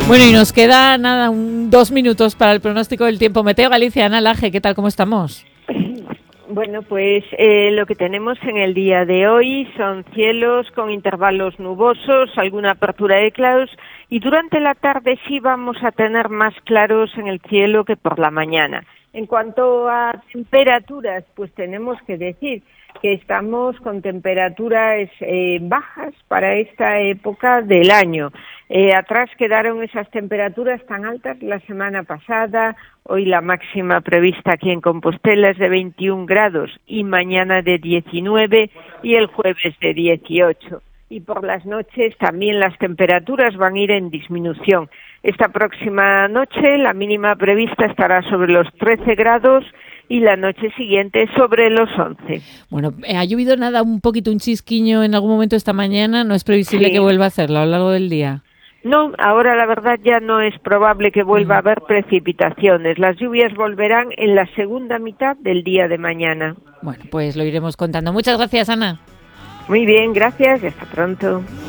Bueno, y nos queda nada, 2 minutos para el pronóstico del tiempo. Meteo Galicia, Ana Laje, ¿qué tal? ¿Cómo estamos? Bueno, pues lo que tenemos en el día de hoy son cielos con intervalos nubosos, alguna apertura de claros, y durante la tarde sí vamos a tener más claros en el cielo que por la mañana. En cuanto a temperaturas, pues tenemos que decir que estamos con temperaturas bajas para esta época del año. Atrás quedaron esas temperaturas tan altas la semana pasada. Hoy la máxima prevista aquí en Compostela es de 21 grados y mañana de 19 y el jueves de 18. Y por las noches también las temperaturas van a ir en disminución. Esta próxima noche la mínima prevista estará sobre los 13 grados y la noche siguiente sobre los 11. Bueno, ha llovido nada, un poquito, un chisquiño en algún momento esta mañana. ¿No es previsible que vuelva a hacerlo a lo largo del día? No, ahora la verdad ya no es probable que vuelva a haber precipitaciones. Las lluvias volverán en la segunda mitad del día de mañana. Bueno, pues lo iremos contando. Muchas gracias, Ana. Muy bien, gracias y hasta pronto.